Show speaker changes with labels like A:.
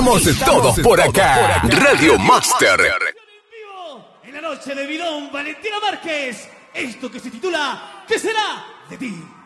A: Estamos todos por acá. Radio Master.
B: En la noche de Bidón, Valentina Márquez. Esto que se titula ¿Qué será de ti?